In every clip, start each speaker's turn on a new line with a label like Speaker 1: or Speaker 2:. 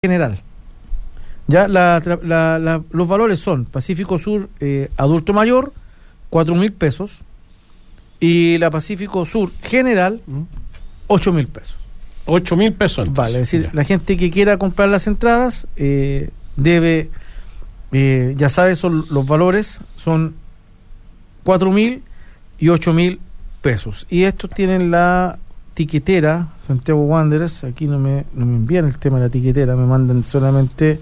Speaker 1: general. Ya los valores son Pacífico Sur adulto mayor, 4.000 pesos, y la Pacífico Sur general, 8.000 pesos.
Speaker 2: 8.000 pesos. Entonces.
Speaker 1: Vale, es decir, la gente que quiera comprar las entradas debe, ya sabes, los valores son 4.000 y 8.000 pesos. Y estos tienen la tiquetera, Santiago Wanderers. Aquí no me envían el tema de la tiquetera, me mandan solamente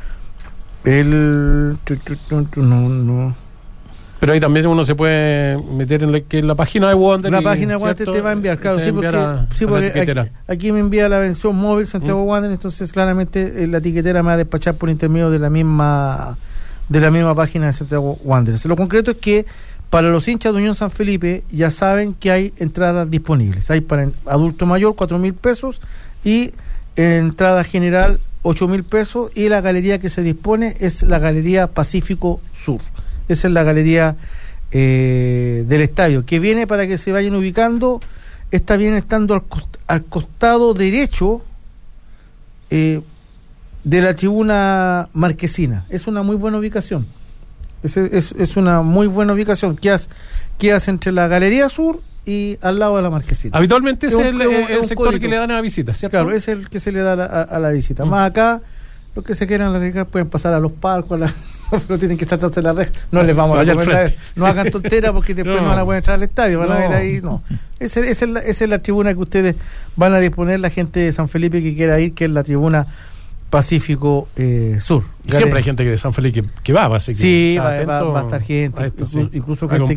Speaker 1: no.
Speaker 2: Pero ahí también uno se puede meter en la página de Wanderers.
Speaker 1: La página de Wanderers te va a enviar, claro, porque aquí me envía la versión móvil Santiago Wanderers, entonces claramente la tiquetera me va a despachar por intermedio de la misma página de Santiago Wanderers. Lo concreto es que para los hinchas de Unión San Felipe ya saben que hay entradas disponibles. Hay para adulto mayor 4.000 pesos y entrada general 8.000 pesos, y la galería que se dispone es la Galería Pacífico Sur. Esa es la galería del estadio, que viene, para que se vayan ubicando, está bien estando al costado derecho de la tribuna marquesina. Es una muy buena ubicación. Es una muy buena ubicación. Quedas entre la Galería Sur y al lado de la marquesina.
Speaker 2: Habitualmente es el sector código que le dan a la visita, ¿cierto?
Speaker 1: Claro, es el que se le da a la visita. Más acá, los que se quieran arriesgar pueden pasar a los palcos, no tienen que saltarse la red. No les vamos a recomendar, no hagan tonteras, porque después no van a poder entrar al estadio, van a ver ahí, no. Esa es la tribuna que ustedes van a disponer, la gente de San Felipe que quiera ir, que es la tribuna Pacífico Sur.
Speaker 2: Siempre hay gente de San Felipe que va, así que
Speaker 1: sí, va a estar gente, incluso gente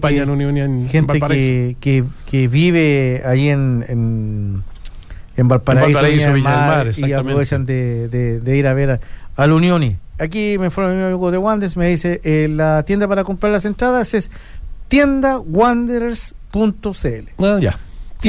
Speaker 1: que vive ahí en Valparaíso, Viña del Mar, y aprovechan de ir a ver al Unioni. Aquí me informa mi amigo de Wanderers, me dice, la tienda para comprar las entradas es tiendawanderers.cl.
Speaker 2: Ya.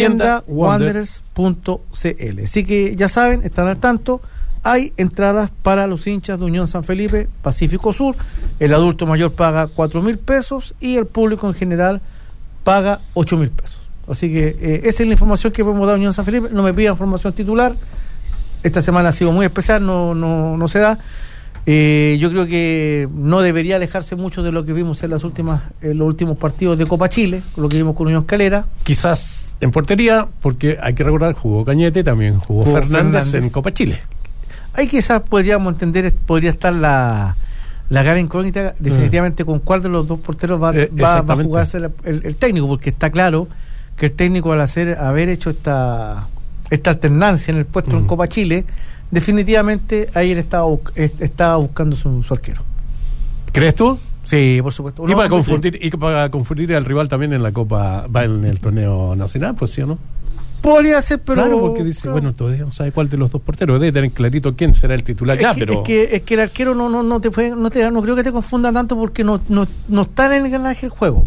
Speaker 1: Tiendawanderers.cl. Así que ya saben, están al tanto. Hay entradas para los hinchas de Unión San Felipe, Pacífico Sur. El adulto mayor paga 4.000 pesos y el público en general paga 8.000 pesos. Así que esa es la información que podemos dar a Unión San Felipe. No me pidan información titular. Esta semana ha sido muy especial, no se da. Yo creo que no debería alejarse mucho de lo que vimos en los últimos partidos de Copa Chile, lo que vimos con Unión Calera.
Speaker 2: Quizás en portería, porque hay que recordar, jugó Cañete, también jugó Fernández en Copa Chile.
Speaker 1: Ahí quizás podríamos entender, podría estar la gran incógnita definitivamente con cuál de los dos porteros va a jugarse el técnico, porque está claro que el técnico, al haber hecho esta alternancia en el puesto en Copa Chile, definitivamente ahí él estaba buscando su arquero.
Speaker 2: ¿Crees tú?
Speaker 1: Sí, por supuesto.
Speaker 2: Y para confundir al rival también en la Copa, va en el torneo nacional, pues sí o no.
Speaker 1: Podría ser, pero
Speaker 2: claro, porque dice, bueno, todavía no sabe cuál de los dos porteros, debe tener clarito quién será el titular pero
Speaker 1: es que el arquero no creo que te confunda tanto, porque no está en el engranaje del juego.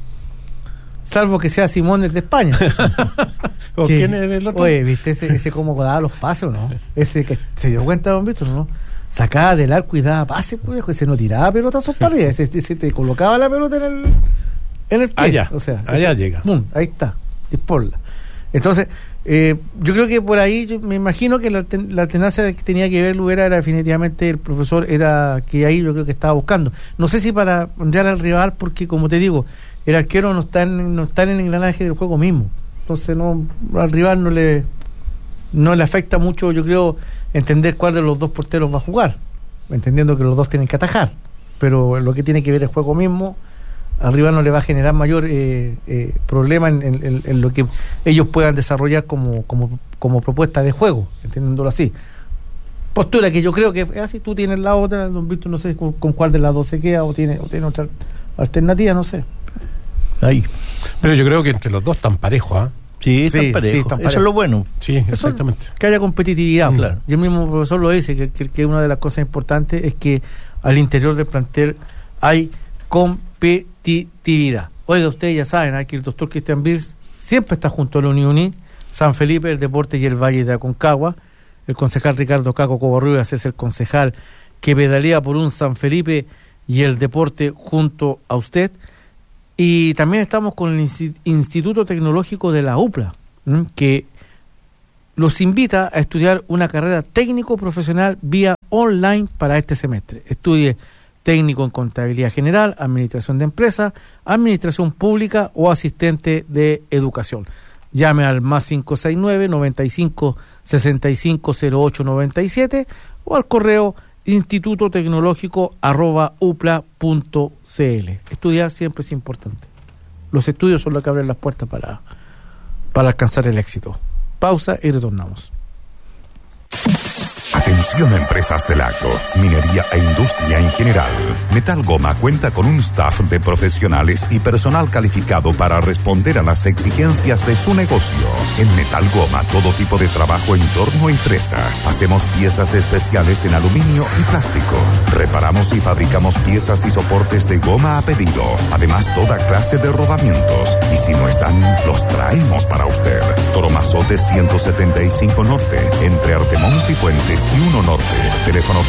Speaker 1: Salvo que sea Simón de España.
Speaker 2: ¿O quién es el otro?
Speaker 1: Oye, ¿viste ese cómo daba los pases o no? Ese que se dio cuenta, don Víctor, ¿no? Sacaba del arco y daba pases, pues, ese no tiraba pelotazos para arriba, ese te colocaba la pelota en el pie.
Speaker 2: Allá,
Speaker 1: o sea,
Speaker 2: allá llega.
Speaker 1: Ahí está, disponla. Entonces, yo creo que por ahí, yo me imagino que la tenacia que tenía que ver Lugera era definitivamente el profesor, era que ahí yo creo que estaba buscando. No sé si para honrar al rival, porque como te digo, el arquero no está en el engranaje del juego mismo. Entonces al rival no le afecta mucho, yo creo, entender cuál de los dos porteros va a jugar, entendiendo que los dos tienen que atajar, pero lo que tiene que ver el juego mismo, al rival no le va a generar mayor problema en lo que ellos puedan desarrollar como propuesta de juego, entendiéndolo así. Postura que yo creo que es así. Tú tienes la otra, don Víctor, no sé con cuál de las dos se queda, o tiene otra alternativa, no sé.
Speaker 2: Ahí. Pero yo creo que entre los dos están parejos, ¿ah?
Speaker 3: Sí, están parejos. Eso es lo bueno.
Speaker 2: Sí, exactamente.
Speaker 1: Que haya competitividad.
Speaker 3: Claro.
Speaker 1: Y el mismo profesor lo dice, que una de las cosas importantes es que al interior del plantel hay competitividad. Oiga, ustedes ya saben, que el doctor Cristian Birs siempre está junto a la Unión, San Felipe, el Deporte y el Valle de Aconcagua. El concejal Ricardo Caco Covarrubias es el concejal que pedalea por un San Felipe y el Deporte junto a usted. Y también estamos con el Instituto Tecnológico de la UPLA, que los invita a estudiar una carrera técnico-profesional vía online para este semestre. Estudie técnico en contabilidad general, administración de empresas, administración pública o asistente de educación. Llame al más 569-95-65-08-97 o al correo institutotecnológico@upla.cl. Estudiar siempre es importante. Los estudios son los que abren las puertas para alcanzar el éxito. Pausa y retornamos.
Speaker 4: Atención a empresas de lacros, minería e industria en general. Metal Goma cuenta con un staff de profesionales y personal calificado para responder a las exigencias de su negocio. En Metal Goma, todo tipo de trabajo en torno a empresa. Hacemos piezas especiales en aluminio y plástico. Reparamos y fabricamos piezas y soportes de goma a pedido. Además, toda clase de rodamientos. Y si no están, los traemos para usted. Toromazote 175 Norte, entre Artemons y Fuentes y 1 Norte. Teléfono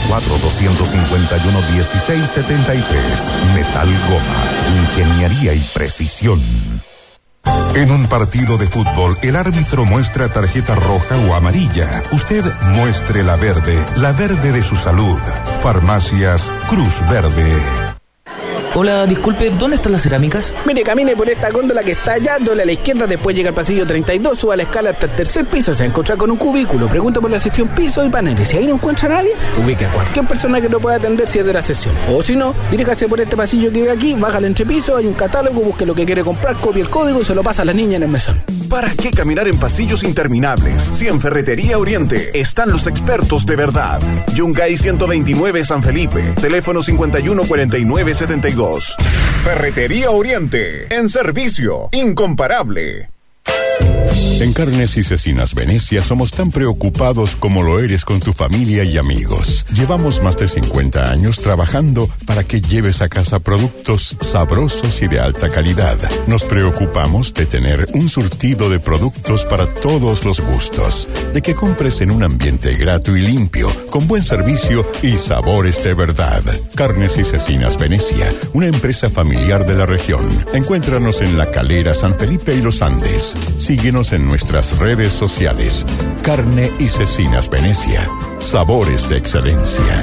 Speaker 4: 34-251-1673. Metal Goma. Ingeniería y precisión. En un partido de fútbol, el árbitro muestra tarjeta roja o amarilla. Usted muestre la verde de su salud. Farmacias Cruz Verde.
Speaker 5: Hola, disculpe, ¿dónde están las cerámicas?
Speaker 6: Mire, camine por esta góndola que está allá, doble a la izquierda, después llega al pasillo 32, suba la escala hasta el tercer piso, se va a encontrar con un cubículo, pregunta por la sección piso y paneles. Si ahí no encuentra a nadie, ubique a cualquier persona que lo pueda atender si es de la sesión. O si no, diríjase por este pasillo que ve aquí, baja al entrepiso, hay un catálogo, busque lo que quiere comprar, copie el código y se lo pasa a la niña en el mesón.
Speaker 7: ¿Para qué caminar en pasillos interminables? Si en Ferretería Oriente están los expertos de verdad. Yungay 129 San Felipe, teléfono 514972. Ferretería Oriente, en servicio, incomparable.
Speaker 4: En Carnes y Cecinas Venecia somos tan preocupados como lo eres con tu familia y amigos. Llevamos más de 50 años trabajando para que lleves a casa productos sabrosos y de alta calidad. Nos preocupamos de tener un surtido de productos para todos los gustos, de que compres en un ambiente grato y limpio, con buen servicio y sabores de verdad. Carnes y Cecinas Venecia, una empresa familiar de la región. Encuéntranos en La Calera, San Felipe y Los Andes. Síguenos en nuestras redes sociales. Carne y Cecinas Venecia. Sabores de excelencia.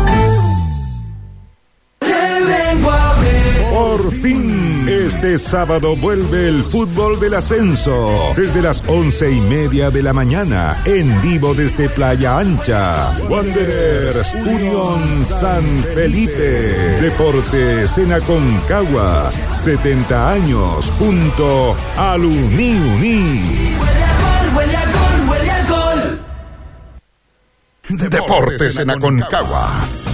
Speaker 8: Por fin, este sábado vuelve el fútbol del ascenso. Desde las 11:30 de la mañana, en vivo desde Playa Ancha. Wanderers, Unión San Felipe. Deportes en Aconcagua. 70 años junto al Uniuní.
Speaker 9: Huele a gol, huele a gol.
Speaker 4: Deportes en Aconcagua.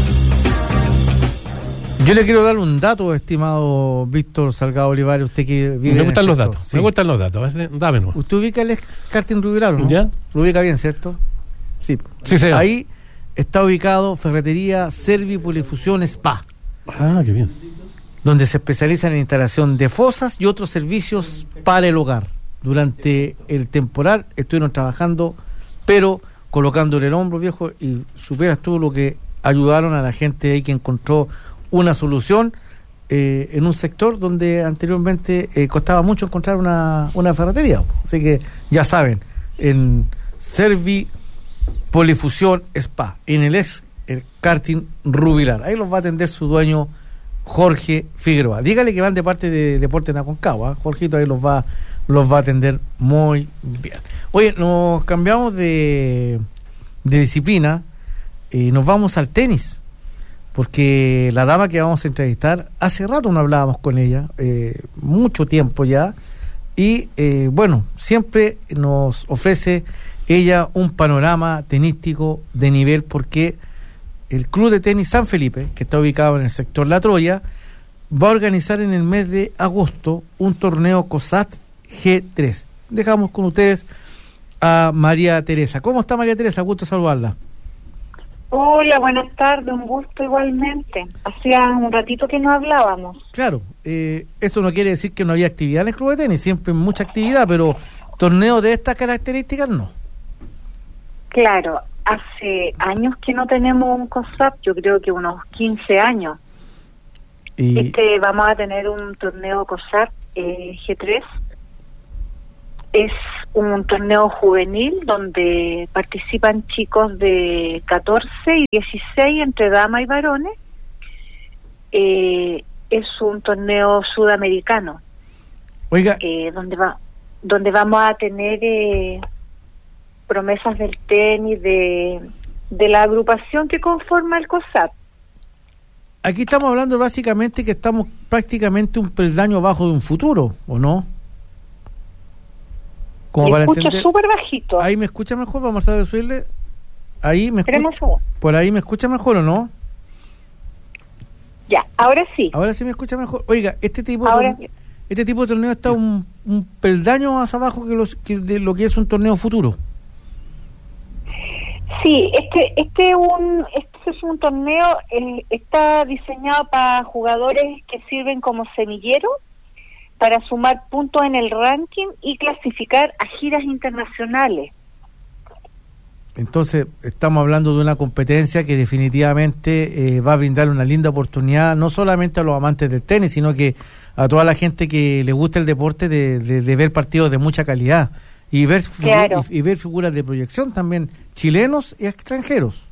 Speaker 1: Yo le quiero dar un dato, estimado Víctor Salgado Olivares, usted que vive
Speaker 2: Me gustan los datos,
Speaker 1: sí.
Speaker 2: me gustan los datos, dámenos.
Speaker 1: Usted ubica el karting Rubilar, ¿no?
Speaker 2: ¿Ya?
Speaker 1: Lo ubica bien, ¿cierto? Sí.
Speaker 2: Sí, señor.
Speaker 1: Ahí está ubicado Ferretería Servi Polifusión Spa.
Speaker 2: Ah, qué bien.
Speaker 1: Donde se especializan en instalación de fosas y otros servicios para el hogar. Durante el temporal estuvieron trabajando, pero colocándole el hombro, viejo, y supieras tú lo que ayudaron a la gente ahí que encontró una solución en un sector donde anteriormente costaba mucho encontrar una ferretería. Así que ya saben, en Servi Polifusión Spa, en el karting Rubilar. Ahí los va a atender su dueño Jorge Figueroa. Dígale que van de parte de Deportes en Aconcagua. Jorgito ahí los va a atender muy bien. Oye, nos cambiamos de disciplina y nos vamos al tenis, porque la dama que vamos a entrevistar, hace rato no hablábamos con ella, mucho tiempo ya, y bueno, siempre nos ofrece ella un panorama tenístico de nivel, porque el Club de Tenis San Felipe, que está ubicado en el sector La Troya, va a organizar en el mes de agosto un torneo COSAT G3. Dejamos con ustedes a María Teresa. ¿Cómo está María Teresa? Gusto saludarla.
Speaker 10: Hola, buenas tardes, un gusto igualmente. Hacía un ratito que no hablábamos.
Speaker 1: Claro, esto no quiere decir que no había actividad en el Club de Tenis, siempre mucha actividad, pero torneos de estas características no.
Speaker 10: Claro, hace años que no tenemos un COSAT, yo creo que unos 15 años.
Speaker 1: Y
Speaker 10: vamos a tener un torneo COSAT G3 Es un torneo juvenil donde participan chicos de 14 y 16 entre damas y varones. Es un torneo sudamericano.
Speaker 1: Oiga,
Speaker 10: donde vamos a tener promesas del tenis de la agrupación que conforma el COSAP.
Speaker 1: Aquí estamos hablando básicamente que estamos prácticamente un peldaño abajo de un futuro, ¿o no?
Speaker 10: Me escucho súper bajito.
Speaker 1: ¿Ahí me escucha mejor? Vamos a subirle. Ahí me escucha. ¿Por ahí me escucha mejor o no?
Speaker 10: Ya, ahora sí.
Speaker 1: Ahora sí me escucha mejor. Oiga, este tipo de torneo está un peldaño más abajo de lo que es un torneo futuro.
Speaker 10: Sí, este es un torneo, está diseñado para jugadores que sirven como semillero para sumar puntos en el ranking y clasificar a giras internacionales.
Speaker 1: Entonces, estamos hablando de una competencia que definitivamente va a brindar una linda oportunidad, no solamente a los amantes del tenis, sino que a toda la gente que le gusta el deporte de ver partidos de mucha calidad y ver figuras de proyección también, chilenos y extranjeros.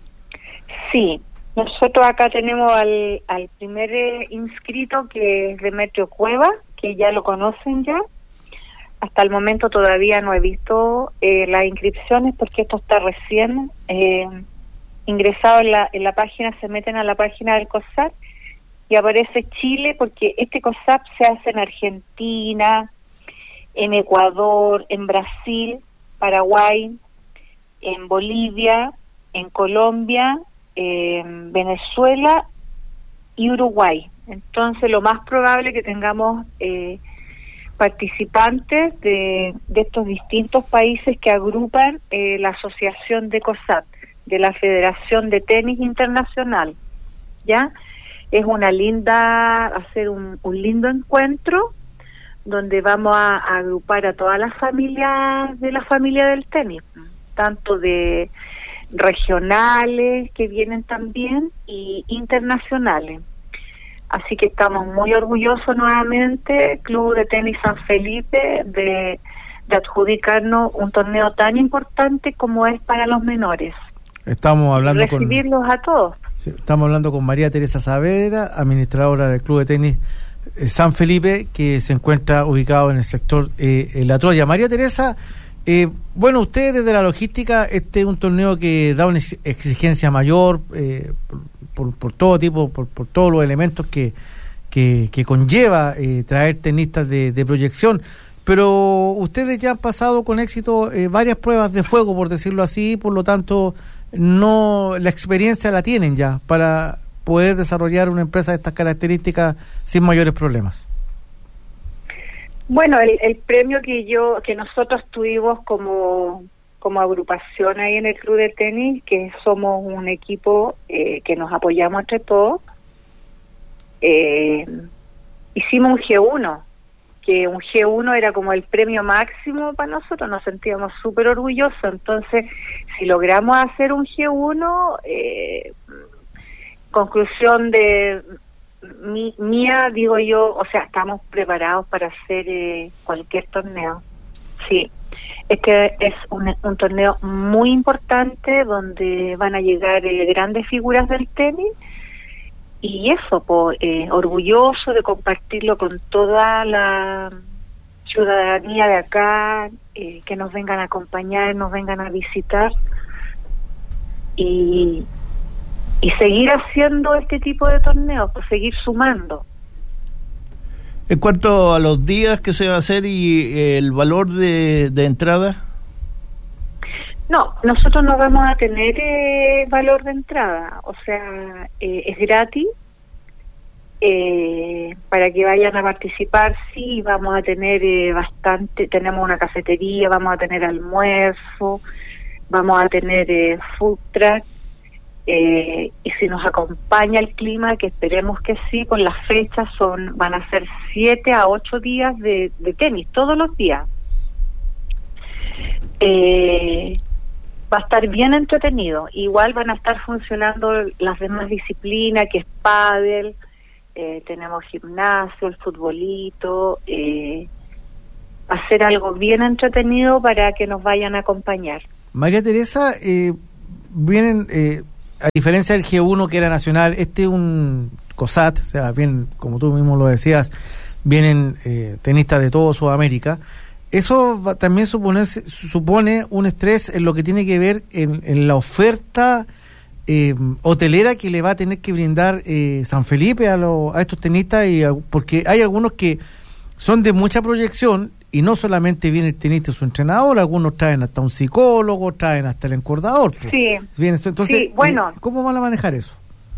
Speaker 10: Sí, nosotros acá tenemos al primer inscrito, que es Demetrio Cueva, que ya lo conocen ya. Hasta el momento todavía no he visto las inscripciones porque esto está recién ingresado en la página. Se meten a la página del COSAP y aparece Chile, porque este COSAP se hace en Argentina, en Ecuador, en Brasil, Paraguay, en Bolivia, en Colombia, en Venezuela y Uruguay. Entonces lo más probable que tengamos participantes de estos distintos países que agrupan la asociación de COSAP, de la Federación de Tenis Internacional. ¿Ya? Es hacer un lindo encuentro donde vamos a agrupar a todas las familias de la familia del tenis, tanto de regionales que vienen también y internacionales. Así que estamos muy orgullosos nuevamente, Club de Tenis San Felipe, de adjudicarnos un torneo tan importante como es para los menores.
Speaker 1: Estamos hablando
Speaker 10: recibirlos a todos.
Speaker 1: Sí, estamos hablando con María Teresa Saavedra, administradora del Club de Tenis San Felipe, que se encuentra ubicado en el sector La Troya. María Teresa, bueno, ustedes desde la logística, este es un torneo que da una exigencia mayor por todo tipo, por todos los elementos que conlleva traer tenistas de proyección, pero ustedes ya han pasado con éxito varias pruebas de fuego, por decirlo así, por lo tanto la experiencia la tienen ya para poder desarrollar una empresa de estas características sin mayores problemas.
Speaker 10: Bueno, el premio que nosotros tuvimos como agrupación ahí en el Club de Tenis, que somos un equipo que nos apoyamos entre todos, hicimos un G1, que un G1 era como el premio máximo para nosotros, nos sentíamos súper orgullosos. Entonces, si logramos hacer un G1, conclusión de mía, digo yo, o sea, estamos preparados para hacer cualquier torneo. Sí, este es un torneo muy importante donde van a llegar grandes figuras del tenis, y eso, orgulloso de compartirlo con toda la ciudadanía de acá, que nos vengan a acompañar, nos vengan a visitar y seguir haciendo este tipo de torneos, pues seguir sumando.
Speaker 3: En cuanto a los días que se va a hacer y el valor de entrada.
Speaker 10: No, nosotros no vamos a tener valor de entrada, o sea, es gratis. Para que vayan a participar, sí, vamos a tener tenemos una cafetería, vamos a tener almuerzo, vamos a tener food truck, y si nos acompaña el clima, que esperemos que sí, con las fechas van a ser 7 a 8 días de tenis, todos los días. Va a estar bien entretenido. Igual van a estar funcionando las demás disciplinas, que es pádel, tenemos gimnasio, el futbolito, hacer algo bien entretenido para que nos vayan a acompañar.
Speaker 1: María Teresa, vienen, a diferencia del G1 que era nacional, este es un COSAT, o sea, bien, como tú mismo lo decías, vienen tenistas de todo Sudamérica. Eso también supone un estrés en lo que tiene que ver en la oferta hotelera que le va a tener que brindar San Felipe a estos tenistas, porque hay algunos que son de mucha proyección y no solamente viene el tenista y su entrenador, algunos traen hasta un psicólogo, traen hasta el encordador. Pues.
Speaker 10: Sí.
Speaker 1: Bien, entonces,
Speaker 10: sí, bueno,
Speaker 1: ¿cómo van a manejar eso?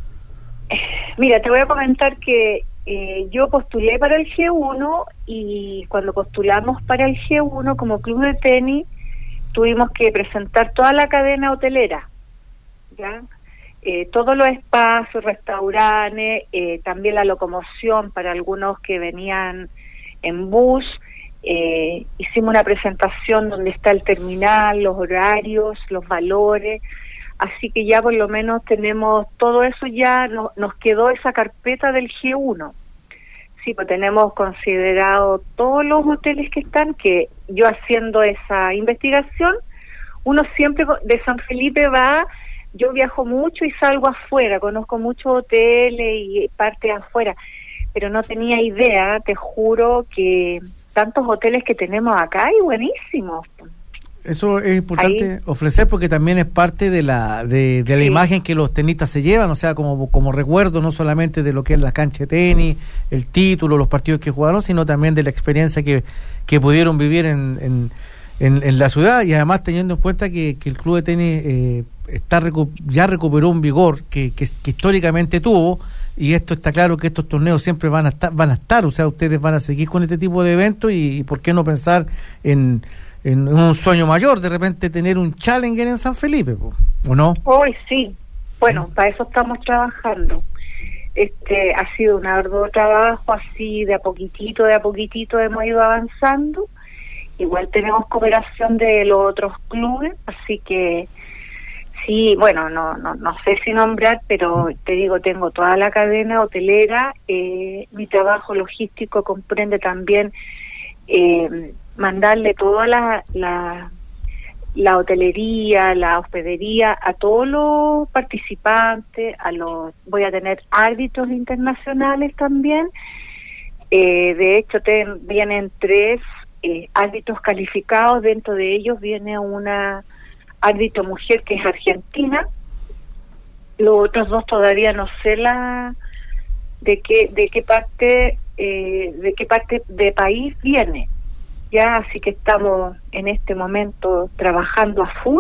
Speaker 10: Mira, te voy a comentar que yo postulé para el G1 y cuando postulamos para el G1 como club de tenis tuvimos que presentar toda la cadena hotelera, ¿ya? Todos los espacios, restaurantes, también la locomoción para algunos que venían en bus. Hicimos una presentación donde está el terminal, los horarios, los valores, así que ya por lo menos tenemos todo eso, ya nos quedó esa carpeta del G1. Sí, pues tenemos considerado todos los hoteles que están, que yo haciendo esa investigación, uno siempre de San Felipe yo viajo mucho y salgo afuera, conozco muchos hoteles y partes afuera, pero no tenía idea, te juro, que tantos hoteles que tenemos acá y buenísimos.
Speaker 1: Eso es importante ofrecer porque también es parte de la imagen que los tenistas se llevan, o sea, como recuerdo no solamente de lo que es la cancha de tenis, el título, los partidos que jugaron, sino también de la experiencia que pudieron vivir en la ciudad, y además teniendo en cuenta que el club de tenis ya recuperó un vigor que históricamente tuvo, y esto está claro que estos torneos siempre van a estar, o sea, ustedes van a seguir con este tipo de eventos y por qué no pensar en un sueño mayor, de repente tener un Challenger en San Felipe, ¿o no?
Speaker 10: Hoy sí, bueno, para eso estamos trabajando. Ha sido un arduo trabajo, así de a poquitito hemos ido avanzando. Igual tenemos cooperación de los otros clubes, así que sí, bueno, no sé si nombrar, pero te digo, tengo toda la cadena hotelera. Mi trabajo logístico comprende también mandarle toda la hotelería, la hospedería a todos los participantes, voy a tener árbitros internacionales también. De hecho, vienen 3 árbitros calificados, dentro de ellos viene una árbitro mujer que es argentina. Los otros 2 todavía no sé de qué parte de país viene. Ya, así que estamos en este momento trabajando a full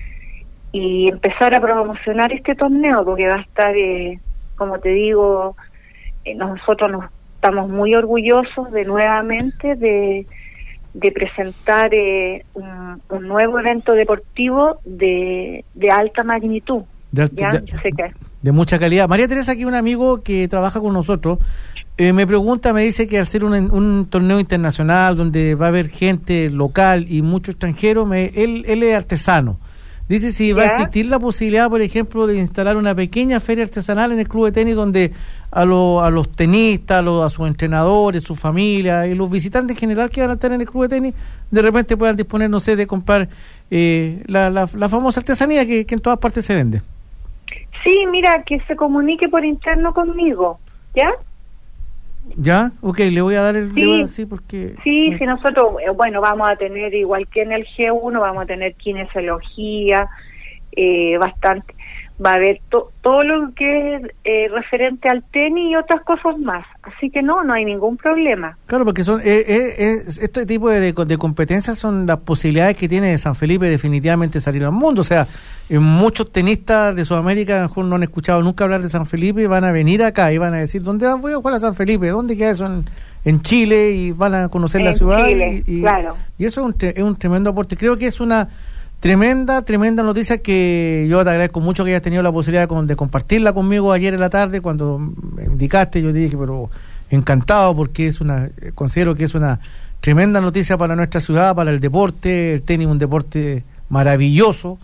Speaker 10: y empezar a promocionar este torneo, porque va a estar, como te digo, nosotros estamos muy orgullosos de nuevamente de presentar un nuevo evento deportivo de alta magnitud. Yo sé que
Speaker 1: de mucha calidad. María Teresa, aquí un amigo que trabaja con nosotros, me dice que al ser un torneo internacional donde va a haber gente local y mucho extranjero, él es artesano. Dice si va a existir la posibilidad, por ejemplo, de instalar una pequeña feria artesanal en el club de tenis donde a los tenistas, a sus entrenadores, su familia y los visitantes en general que van a estar en el club de tenis, de repente puedan disponer, no sé, de comprar la famosa artesanía que en todas partes se vende.
Speaker 10: Sí, mira, que se comunique por interno conmigo, ¿ya?
Speaker 1: ¿Ya? Ok, le voy a dar el... porque...
Speaker 10: Sí, nosotros, vamos a tener, igual que en el G1, vamos a tener kinesiología, bastante, va a haber todo lo que es referente al tenis y otras cosas más, así que no hay ningún problema.
Speaker 1: Claro, porque son este tipo de competencias son las posibilidades que tiene San Felipe definitivamente salir al mundo, o sea, muchos tenistas de Sudamérica a lo mejor no han escuchado nunca hablar de San Felipe y van a venir acá y van a decir, ¿dónde voy a jugar a San Felipe? ¿Dónde queda eso? En Chile, y van a conocer la ciudad.
Speaker 10: Chile, claro.
Speaker 1: Y eso es un tremendo aporte. Creo que es una tremenda noticia que yo te agradezco mucho que hayas tenido la posibilidad de compartirla conmigo ayer en la tarde cuando me indicaste. Yo dije, pero encantado, porque considero que es una tremenda noticia para nuestra ciudad, para el deporte. El tenis es un deporte maravilloso,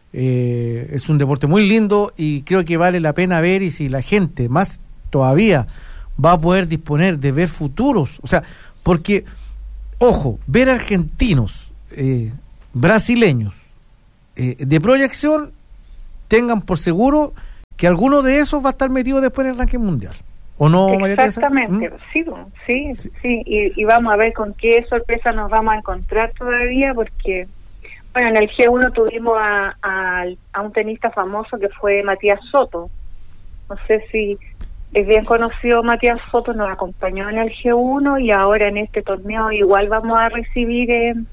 Speaker 1: es un deporte muy lindo y creo que vale la pena ver, y si la gente más todavía va a poder disponer de ver futuros, o sea, porque ojo, ver argentinos, brasileños, de proyección, tengan por seguro que alguno de esos va a estar metido después en el ranking mundial. ¿O no, María Teresa?
Speaker 10: Exactamente, sí. Y vamos a ver con qué sorpresa nos vamos a encontrar todavía, porque, bueno, en el G1 tuvimos a un tenista famoso que fue Matías Soto. No sé si es bien conocido. Matías Soto nos acompañó en el G1 y ahora en este torneo igual vamos a recibir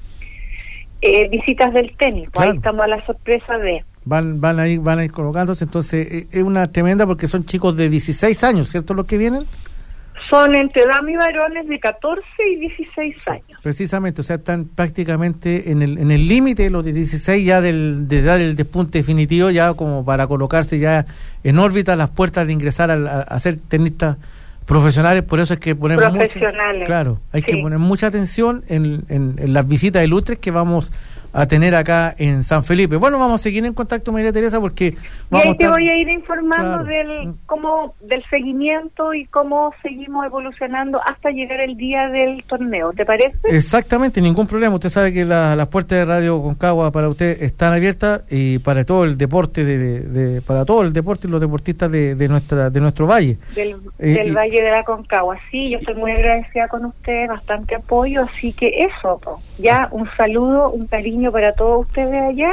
Speaker 10: visitas del tenis. Claro. Ahí estamos a la sorpresa de...
Speaker 1: Van a ir colocándose, entonces es una tremenda, porque son chicos de 16 años, ¿cierto? Los que vienen
Speaker 10: son entre damas y varones de 14 y 16 años.
Speaker 1: Precisamente, o sea, están prácticamente en el límite, los de 16 ya de dar el despunte definitivo, ya como para colocarse ya en órbita, las puertas de ingresar a ser tenistas profesionales. Por eso es que ponemos hay que poner mucha atención en las visitas ilustres que vamos a tener acá en San Felipe. Bueno, vamos a seguir en contacto, María Teresa, porque
Speaker 10: vamos te voy a ir informando del seguimiento y cómo seguimos evolucionando hasta llegar el día del torneo. ¿Te parece?
Speaker 1: Exactamente, ningún problema. Usted sabe que las puertas de Radio Concagua para usted están abiertas, y para todo el deporte para todo el deporte y los deportistas de nuestro valle.
Speaker 10: Del Valle de la Concagua. Sí, yo estoy muy agradecida con usted, bastante apoyo, así que eso, ya un saludo, un cariño para todos ustedes allá,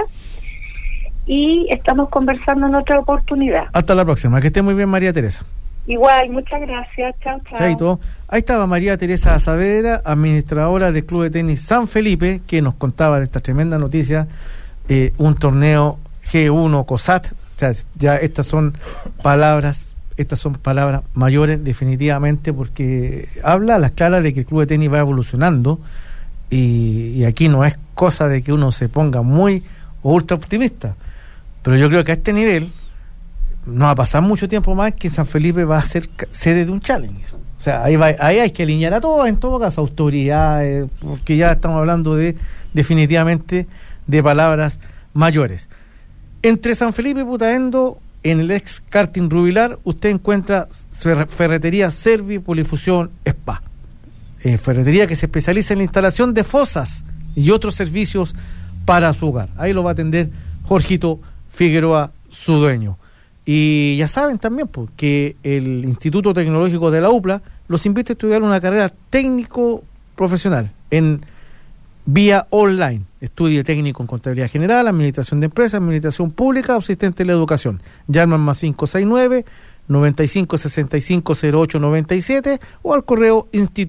Speaker 10: y estamos conversando en otra oportunidad.
Speaker 1: Hasta la próxima, que esté muy bien, María Teresa.
Speaker 10: Igual, muchas gracias, chao.
Speaker 1: Chaito. Ahí estaba María Teresa Saavedra, administradora del Club de Tenis San Felipe, que nos contaba de esta tremenda noticia, un torneo G1 COSAT. O sea, ya estas son palabras mayores, definitivamente, porque habla a las claras de que el Club de Tenis va evolucionando. Y aquí no es cosa de que uno se ponga muy o ultra optimista, pero yo creo que a este nivel no va a pasar mucho tiempo más que San Felipe va a ser sede de un Challenger. O sea, ahí hay que alinear a todos, en todo caso, autoridades, porque ya estamos hablando definitivamente de palabras mayores. Entre San Felipe y Putaendo, en el ex karting Rubilar, usted encuentra Ferretería Servi Polifusión Spa. Ferretería que se especializa en la instalación de fosas y otros servicios para su hogar. Ahí lo va a atender Jorgito Figueroa, su dueño. Y ya saben también que el Instituto Tecnológico de la UPLA los invita a estudiar una carrera técnico profesional en vía online. Estudie técnico en contabilidad general, administración de empresas, administración pública o asistente de la educación. Llaman más 569-9565-0897 o al correo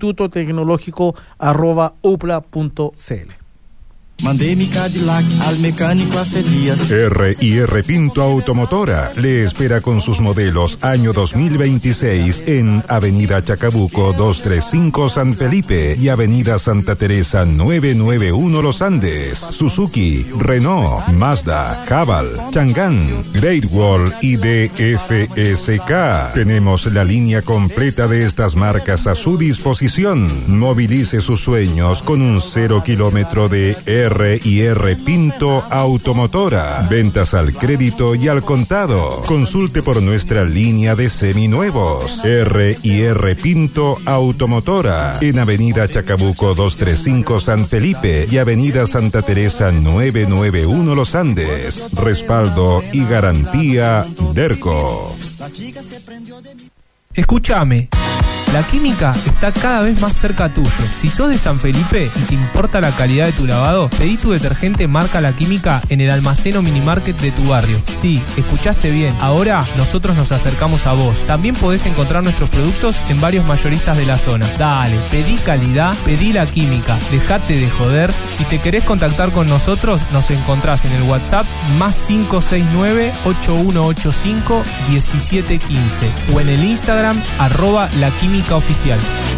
Speaker 1: institutotecnológico@upla.cl.
Speaker 11: Mandé mi Cadillac al mecánico hace días.
Speaker 8: R&R Pinto Automotora le espera con sus modelos año 2026 en Avenida Chacabuco 235 San Felipe y Avenida Santa Teresa 991 Los Andes. Suzuki, Renault, Mazda, Haval, Chang'an, Great Wall y DFSK. Tenemos la línea completa de estas marcas a su disposición. Movilice sus sueños con un 0 kilómetro de R&R Pinto Automotora. Ventas al crédito y al contado. Consulte por nuestra línea de seminuevos. R&R Pinto Automotora. En Avenida Chacabuco 235 San Felipe y Avenida Santa Teresa 991 Los Andes. Respaldo y garantía DERCO.
Speaker 12: Escúchame. La Química está cada vez más cerca tuyo. Si sos de San Felipe y te importa la calidad de tu lavado, pedí tu detergente marca La Química en el almacén o minimarket de tu barrio. Sí, escuchaste bien. Ahora nosotros nos acercamos a vos. También podés encontrar nuestros productos en varios mayoristas de la zona. Dale, pedí calidad, pedí La Química. Dejate de joder. Si te querés contactar con nosotros, nos encontrás en el WhatsApp más 569-8185-1715 o en el Instagram @laquímica oficial.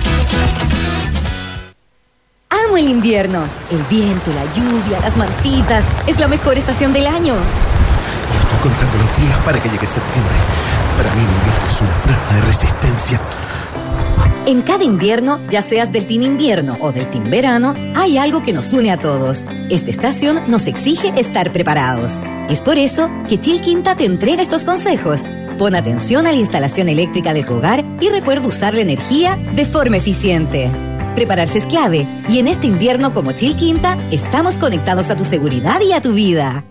Speaker 13: Amo el invierno, el viento, la lluvia, las mantitas, es la mejor estación del año.
Speaker 14: Yo estoy contando los días para que llegue septiembre. Para mí el invierno es una prueba de resistencia.
Speaker 13: En cada invierno, ya seas del team invierno o del team verano, hay algo que nos une a todos. Esta estación nos exige estar preparados. Es por eso que Chilquinta te entrega estos consejos. Pon atención a la instalación eléctrica de tu hogar y recuerda usar la energía de forma eficiente. Prepararse es clave, y en este invierno como Chilquinta, estamos conectados a tu seguridad y a tu vida.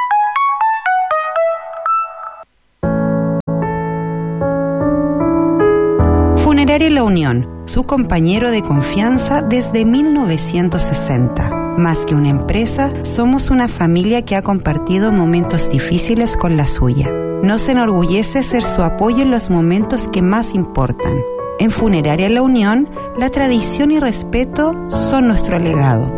Speaker 15: Funeraria La Unión, su compañero de confianza desde 1960. Más que una empresa, somos una familia que ha compartido momentos difíciles con la suya. Nos enorgullece ser su apoyo en los momentos que más importan. En Funeraria La Unión, la tradición y respeto son nuestro legado.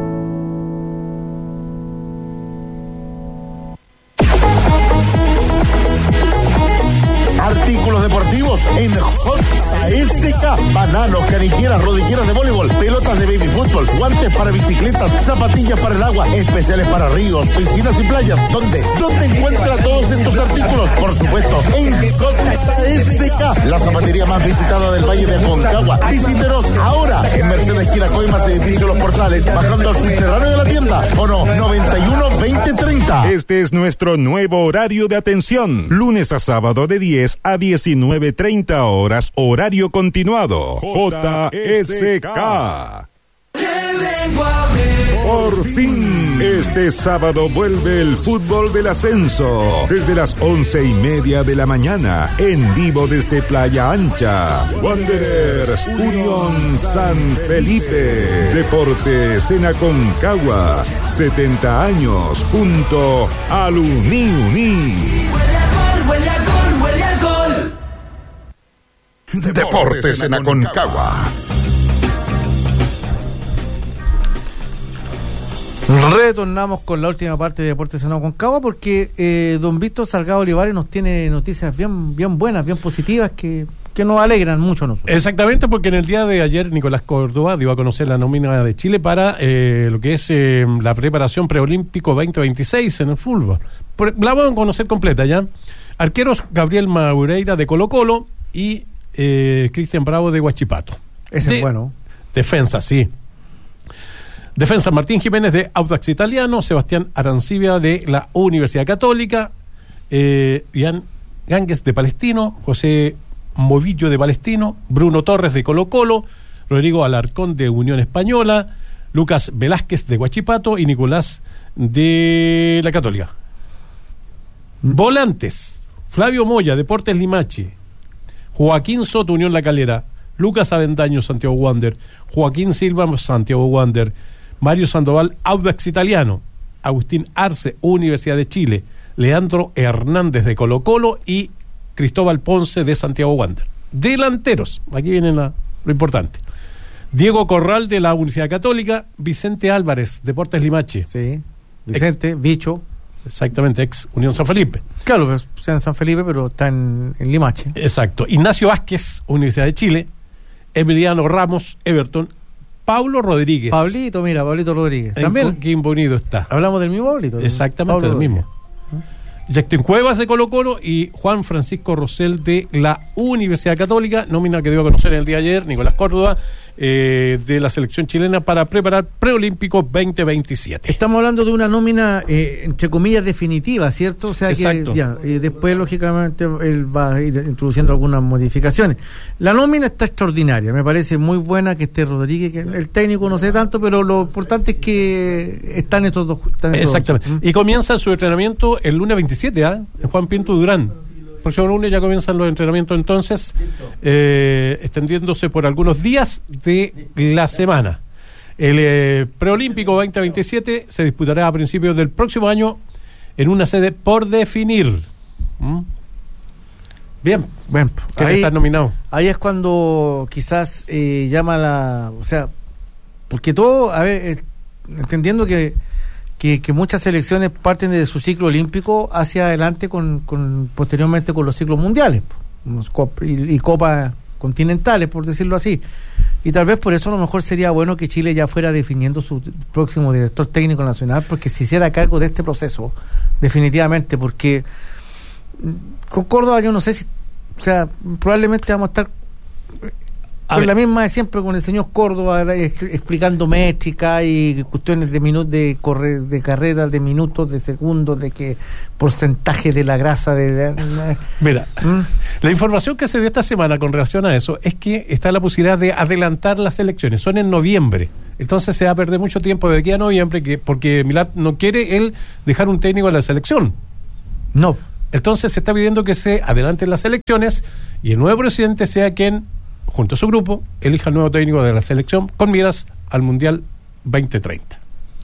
Speaker 16: Artículos deportivos en JSK. Bananos, canilleras, rodilleras de voleibol, pelotas de baby fútbol, guantes para bicicletas, zapatillas para el agua, especiales para ríos, piscinas y playas. ¿Dónde encuentra todos estos artículos? Por supuesto, en JSK, la zapatería más visitada del Valle de Aconcagua. Visítenos ahora en Mercedes Quiracoimas, edificio Los Portales, bajando al subterráneo de la tienda. O no, 91-2030.
Speaker 8: Este es nuestro nuevo horario de atención. Lunes a sábado de 10 a 19:30 horas, horario continuado. JSK. Por fin, este sábado vuelve el fútbol del ascenso. Desde las 11:30 de la mañana, en vivo desde Playa Ancha. Wanderers, Unión San Felipe. Deportes en Aconcagua. 70 años junto al Uni.
Speaker 16: Deportes en Aconcagua.
Speaker 1: Retornamos con la última parte de Deportes en Aconcagua porque don Víctor Salgado Olivares nos tiene noticias bien buenas, bien positivas que nos alegran mucho a nosotros.
Speaker 2: Exactamente, porque en el día de ayer Nicolás Córdoba dio a conocer la nómina de Chile para lo que es la preparación preolímpico 2026 en el fútbol. La vamos a conocer completa ya. Arqueros Gabriel Maureira de Colo-Colo y Cristian Bravo de Huachipato.
Speaker 1: Ese es bueno.
Speaker 2: Defensa, sí. Defensa Martín Jiménez de Audax Italiano, Sebastián Arancibia de la Universidad Católica, Ian Gánguez de Palestino, José Movillo de Palestino, Bruno Torres de Colo-Colo, Rodrigo Alarcón de Unión Española, Lucas Velázquez de Huachipato y Nicolás de la Católica. Volantes: Flavio Moya, Deportes Limache, Joaquín Soto, Unión La Calera, Lucas Avendaño, Santiago Wander, Joaquín Silva, Santiago Wander, Mario Sandoval, Audax Italiano, Agustín Arce, Universidad de Chile, Leandro Hernández de Colo-Colo y Cristóbal Ponce de Santiago Wander. Delanteros, aquí viene lo importante: Diego Corral de la Universidad Católica, Vicente Álvarez, Deportes Limache.
Speaker 1: Sí, Vicente, Bicho.
Speaker 2: Exactamente, ex Unión San Felipe.
Speaker 1: Claro, que sea en San Felipe, pero está en Limache.
Speaker 2: Exacto. Ignacio Vázquez, Universidad de Chile, Emiliano Ramos, Everton, Pablo Rodríguez.
Speaker 1: Pablito Rodríguez. También.
Speaker 2: Qué bonito está.
Speaker 1: Hablamos del mismo Pablito.
Speaker 2: Exactamente,
Speaker 1: Pablo
Speaker 2: del mismo. Jackson Cuevas de Colo-Colo y Juan Francisco Rosell de la Universidad Católica, nómina que dio a conocer el día de ayer Nicolás Córdoba, de la selección chilena para preparar preolímpico 2027.
Speaker 1: Estamos hablando de una nómina entre comillas definitiva, ¿cierto? O sea,
Speaker 2: exacto.
Speaker 1: Que ya, después lógicamente él va a ir introduciendo algunas modificaciones. La nómina está extraordinaria, me parece muy buena que esté Rodríguez, que el técnico no sé tanto, pero lo importante es que están estos dos.
Speaker 2: Exactamente. Y comienza su entrenamiento el lunes 27, en Juan Pinto Durán. El próximo lunes ya comienzan los entrenamientos entonces, extendiéndose por algunos días de la semana. El preolímpico 2027 se disputará a principios del próximo año en una sede por definir. Bien,
Speaker 1: ahí
Speaker 2: está nominado.
Speaker 1: Ahí es cuando quizás llama o sea, porque todo, a ver, entendiendo que muchas selecciones parten de su ciclo olímpico hacia adelante posteriormente con los ciclos mundiales y copas continentales, por decirlo así, y tal vez por eso a lo mejor sería bueno que Chile ya fuera definiendo su próximo director técnico nacional, porque se hiciera cargo de este proceso definitivamente, porque con Córdoba yo no sé si, o sea, probablemente vamos a estar Con la misma de siempre, con el señor Córdoba explicando métrica y cuestiones de carreras, de minutos, de segundos, de que porcentaje de la grasa
Speaker 2: Mira, la información que se dio esta semana con relación a eso es que está la posibilidad de adelantar las elecciones. Son en noviembre. Entonces se va a perder mucho tiempo de aquí a noviembre porque Milad no quiere él dejar un técnico en la selección.
Speaker 1: No.
Speaker 2: Entonces se está pidiendo que se adelanten las elecciones y el nuevo presidente sea quien, junto a su grupo, elija al nuevo técnico de la selección con miras al Mundial 2030.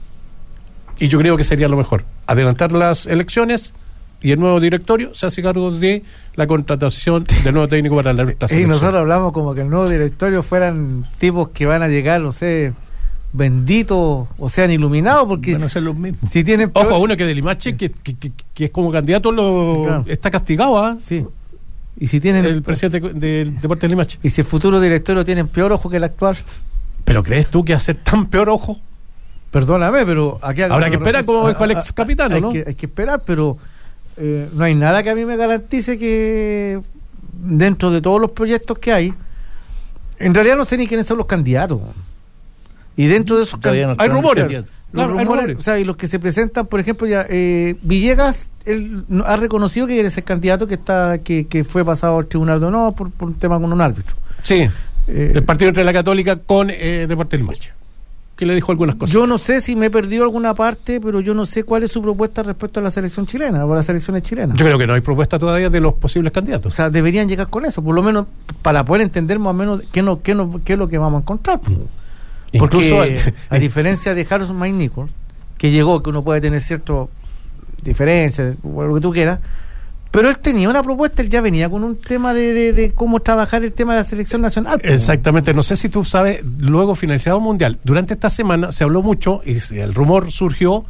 Speaker 2: Y yo creo que sería lo mejor, adelantar las elecciones y el nuevo directorio se hace cargo de la contratación del nuevo técnico para la selección.
Speaker 1: Y nosotros hablamos como que el nuevo directorio fueran tipos que van a llegar, no sé, benditos o sean iluminados, porque
Speaker 3: van a ser los mismos.
Speaker 1: Si tienen
Speaker 2: ojo, a uno que de Limache que es como candidato claro. Está castigado,
Speaker 1: sí. Y si tienen
Speaker 2: el presidente del Deportes de Limache.
Speaker 1: Y si el futuro directorio tienen peor ojo que el actual.
Speaker 2: ¿Pero crees tú que hacer tan peor ojo?
Speaker 1: Perdóname, pero aquí
Speaker 2: habrá que esperar, como dijo el ex capitano, ¿no?
Speaker 1: Hay que esperar, pero no hay nada que a mí me garantice que dentro de todos los proyectos que hay, en realidad no sé ni quiénes son los candidatos. Y dentro de esos candidatos
Speaker 2: hay rumores.
Speaker 1: Claro, hay rumores. O sea, y los que se presentan, por ejemplo, ya Villegas, él ha reconocido que quiere ser candidato, que fue pasado al Tribunal de Honor por un tema con un árbitro.
Speaker 2: Sí, el partido entre la Católica con Deportes del Limache, que le dijo algunas cosas.
Speaker 1: Yo no sé si me he perdido alguna parte, pero yo no sé cuál es su propuesta respecto a la selección chilena o a las selecciones chilenas.
Speaker 2: Yo creo que no hay propuesta todavía de los posibles candidatos.
Speaker 1: O sea, deberían llegar con eso, por lo menos para poder entender más o menos qué es lo que vamos a encontrar. Porque incluso a diferencia de Harrison Mike Nichols, que llegó, que uno puede tener ciertas diferencias, o lo que tú quieras, pero él tenía una propuesta, él ya venía con un tema de cómo trabajar el tema de la selección nacional.
Speaker 2: Exactamente, no sé si tú sabes, luego finalizado el Mundial, durante esta semana se habló mucho, y el rumor surgió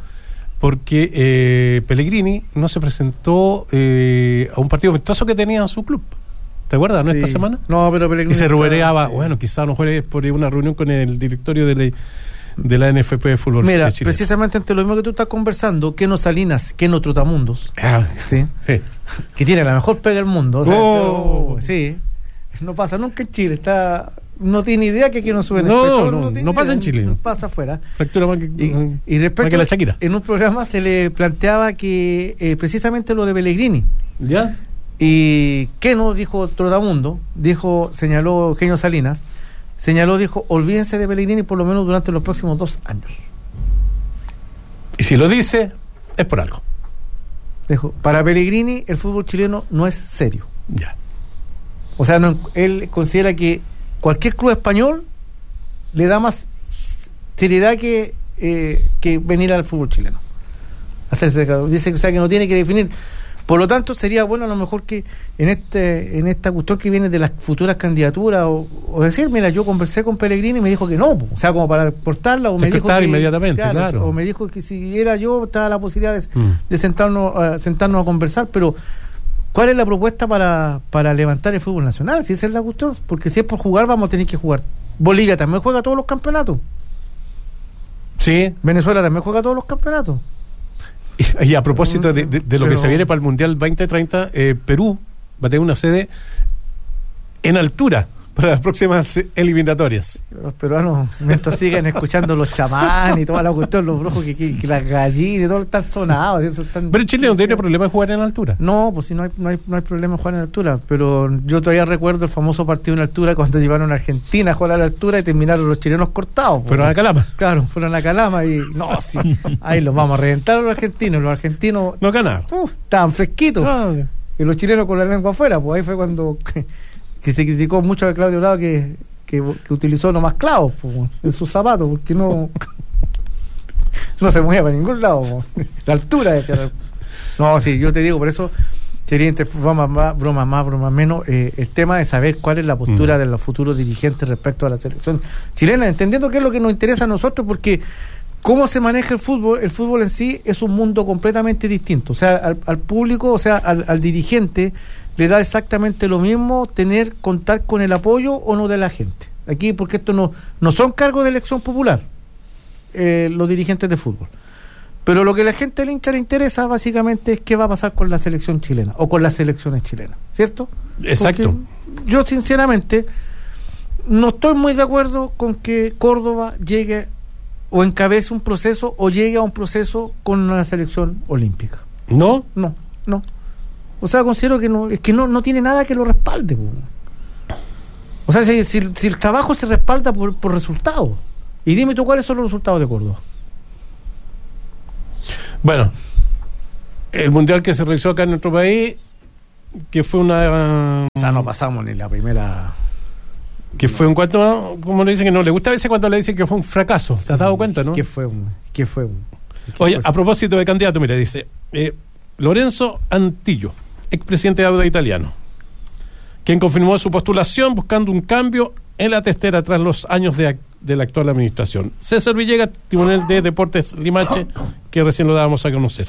Speaker 2: porque Pellegrini no se presentó a un partido amistoso que tenía en su club. ¿Te acuerdas, no? Sí. Esta semana.
Speaker 1: No, pero Pellegrini.
Speaker 2: Y se rumoreaba, bueno, quizás no juegue por una reunión con el directorio de la NFP de fútbol.
Speaker 1: Mira, precisamente ante lo mismo que tú estás conversando, Keno Salinas, Keno Trotamundos, ¿sí? Que tiene la mejor pega del mundo. O sea, sí. No pasa nunca en Chile. No tiene idea que Keno sube en el pecho.
Speaker 2: No pasa en Chile.
Speaker 1: No pasa afuera.
Speaker 2: Fractura más
Speaker 1: y respecto
Speaker 2: más que la Shakira.
Speaker 1: En un programa se le planteaba que precisamente lo de Pellegrini.
Speaker 2: ¿Ya?
Speaker 1: Y Keno dijo Trotamundo, señaló Eugenio Salinas, dijo, olvídense de Pellegrini por lo menos durante los próximos 2 años.
Speaker 2: Y si lo dice, es por algo.
Speaker 1: Dijo, para Pellegrini el fútbol chileno no es serio.
Speaker 2: Ya.
Speaker 1: O sea, él considera que cualquier club español le da más seriedad que venir al fútbol chileno. Dice, o sea, que no tiene que definir. Por lo tanto, sería bueno a lo mejor que en esta cuestión que viene de las futuras candidaturas o decir, mira, yo conversé con Pellegrini y me dijo que no, o sea, como para aportarla, o me dijo que,
Speaker 2: inmediatamente, claro.
Speaker 1: O me dijo que si era yo, estaba la posibilidad de sentarnos a conversar, pero ¿cuál es la propuesta para levantar el fútbol nacional? Si esa es la cuestión, porque si es por jugar, vamos a tener que jugar. Bolivia también juega todos los campeonatos.
Speaker 2: Sí.
Speaker 1: Venezuela también juega todos los campeonatos.
Speaker 2: Y a propósito de lo que se viene para el Mundial 2030, Perú va a tener una sede en altura para las próximas eliminatorias.
Speaker 1: Los peruanos, mientras sigan escuchando los chamanes y toda la cuestión, los brujos, que las gallinas y todo, están sonados.
Speaker 2: Pero Chile no tiene problema en jugar en altura.
Speaker 1: No, pues sí, no hay problema en jugar en altura. Pero yo todavía recuerdo el famoso partido en altura cuando llevaron a Argentina a jugar a la altura y terminaron los chilenos cortados.
Speaker 2: Fueron a Calama.
Speaker 1: Claro, fueron a Calama y no, sí, ahí los vamos a reventar a los argentinos. Los argentinos
Speaker 2: no ganaron.
Speaker 1: Estaban fresquitos. Y los chilenos con la lengua afuera, pues ahí fue cuando que se criticó mucho a Claudio Bravo que utilizó nomás clavos en sus zapatos, porque no se movía para ningún lado. La altura decía. No, sí, yo te digo, por eso sería entre bromas más, menos, el tema de saber cuál es la postura de los futuros dirigentes respecto a la selección chilena, entendiendo qué es lo que nos interesa a nosotros, porque cómo se maneja el fútbol en sí es un mundo completamente distinto. O sea, al público, o sea, al dirigente le da exactamente lo mismo contar con el apoyo o no de la gente. Aquí, porque esto no son cargos de elección popular, los dirigentes de fútbol. Pero lo que la gente del hincha le interesa básicamente es qué va a pasar con la selección chilena o con las selecciones chilenas, ¿cierto?
Speaker 2: Exacto.
Speaker 1: Porque yo sinceramente no estoy muy de acuerdo con que Córdoba llegue o encabece un proceso o llegue a un proceso con la selección olímpica.
Speaker 2: ¿No?
Speaker 1: No. O sea, considero que no tiene nada que lo respalde. O sea, si el trabajo se respalda por resultados. Y dime tú cuáles son los resultados de Córdoba.
Speaker 2: Bueno, el mundial que se realizó acá en nuestro país, que fue una...
Speaker 1: O sea, no pasamos ni la primera...
Speaker 2: Que fue un cuento, como le dicen que no le gusta a veces cuando le dicen que fue un fracaso. ¿Te has dado cuenta, no?
Speaker 1: ¿Qué fue?
Speaker 2: Oye, a propósito de candidato, mira, dice Lorenzo Antillo, expresidente de Auda Italiano, quien confirmó su postulación buscando un cambio en la testera tras los años de la actual administración. César Villegas, timonel de Deportes Limache, que recién lo dábamos a conocer.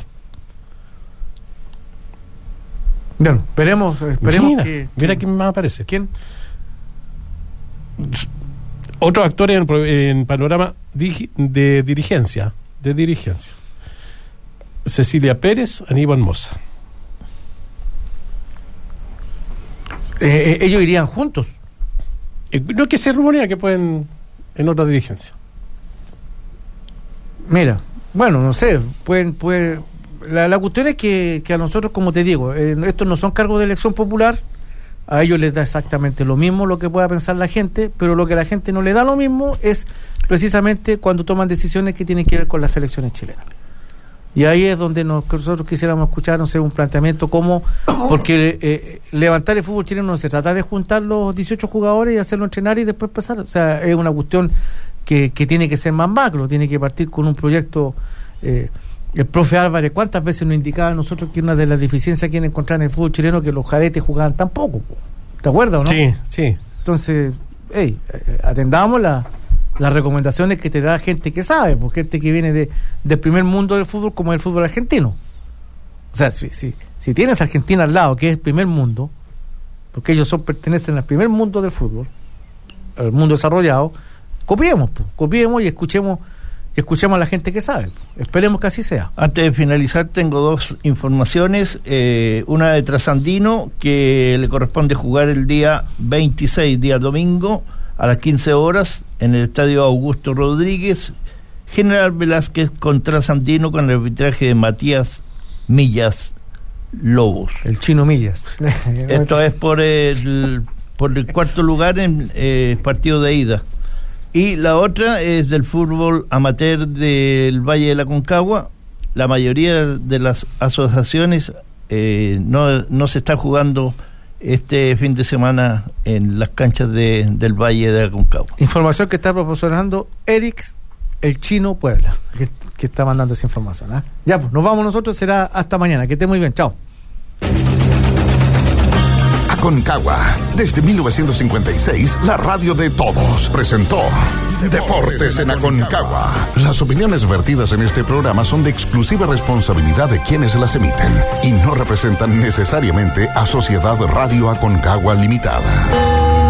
Speaker 1: Bueno, esperemos
Speaker 2: mira quién más aparece.
Speaker 1: ¿Quién?
Speaker 2: Otros actores en panorama de dirigencia. Cecilia Pérez, Aníbal Moza.
Speaker 1: Ellos irían juntos.
Speaker 2: No, que se rumorea que pueden en otra dirigencia.
Speaker 1: Mira, bueno, no sé, pueden la cuestión es que a nosotros, como te digo, estos no son cargos de elección popular. A ellos les da exactamente lo mismo lo que pueda pensar la gente, pero lo que a la gente no le da lo mismo es precisamente cuando toman decisiones que tienen que ver con las selecciones chilenas. Y ahí es donde nosotros quisiéramos escuchar, no sé, un planteamiento como, porque levantar el fútbol chileno no se trata de juntar los 18 jugadores y hacerlo entrenar y después pasar. O sea, es una cuestión que tiene que ser más macro, tiene que partir con un proyecto. El profe Álvarez, ¿cuántas veces nos indicaba a nosotros que una de las deficiencias que encontrar en el fútbol chileno que los jaretes jugaban tan poco? ¿Te acuerdas o no?
Speaker 2: Sí.
Speaker 1: Entonces, atendamos las recomendaciones que te da gente que sabe, pues gente que viene del primer mundo del fútbol, como el fútbol argentino. O sea, si tienes a Argentina al lado, que es el primer mundo, porque ellos pertenecen al primer mundo del fútbol, al mundo desarrollado, copiemos y escuchemos a la gente que sabe. Esperemos que así sea.
Speaker 3: Antes de finalizar, tengo dos informaciones. Una de Trasandino, que le corresponde jugar el día 26, día domingo, a las 15 horas, en el estadio Augusto Rodríguez. General Velázquez con Trasandino, con el arbitraje de Matías Millas Lobos.
Speaker 1: El chino Millas.
Speaker 3: Esto es por el cuarto lugar en partido de ida. Y la otra es del fútbol amateur del Valle de la Aconcagua. La mayoría de las asociaciones no se está jugando este fin de semana en las canchas del Valle de la Aconcagua.
Speaker 1: Información que está proporcionando Erix, el chino Puebla, que está mandando esa información. Ya, pues, nos vamos nosotros, será hasta mañana. Que esté muy bien, chao.
Speaker 7: Aconcagua, desde 1956, la radio de todos, presentó Deportes en Aconcagua. Las opiniones vertidas en este programa son de exclusiva responsabilidad de quienes las emiten y no representan necesariamente a Sociedad Radio Aconcagua Limitada.